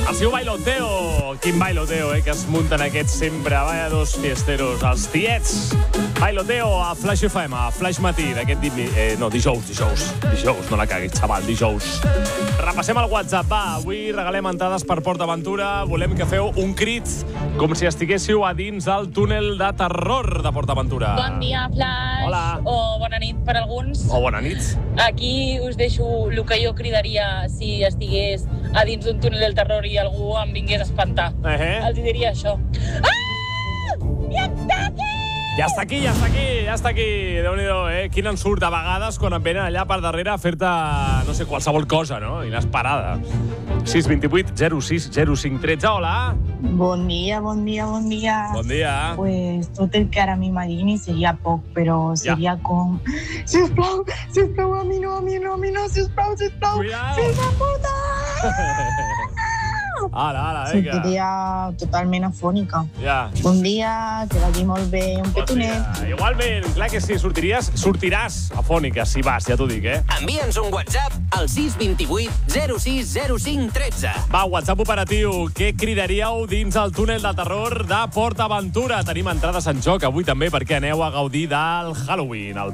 Es diu Bailoteo. Quin bailoteo, que es munten aquests sempre. Vaya dos fiesteros. Els tiets. Bailoteo a Flash FM, a Flash Matí d'aquest dijous, no la caguis, xaval, dijous. Repassem el WhatsApp, va. Avui regalem entrades per PortAventura. Volem que feu un crit com si estiguéssiu a dins del túnel de terror de PortAventura. Bon dia, Flash. Hola. O bona nit per alguns. O bona nit. Aquí us deixo el que jo cridaria si estigués a dins d'un túnel del terror i algú em vingués a espantar. Els diria això. Ah! Ja està aquí! Ja està aquí. Déu-n'hi-do, Quin ensurt de vegades quan et venen allà per darrere a fer-te, no sé, qualsevol cosa, no? Inesperada. 628 06 05 13, hola. Bon dia. Bon dia. Pues tot el que ara m'imagini seria poc, però seria com... Sisplau, a mi no, sisplau. Cuidado. Fill de puta! Ala, vinga. Sortiria totalment afònica. Ja. Bon dia, que vagi molt bé, un petonet. Igualment, clar que sí, sortiràs afònica, si vas, ja t'ho dic, Envia'ns un WhatsApp al 628 06 05 13. Va, WhatsApp operatiu, què cridaríeu dins el túnel de terror de PortAventura? Tenim entrades en joc avui també perquè aneu a gaudir del Halloween, el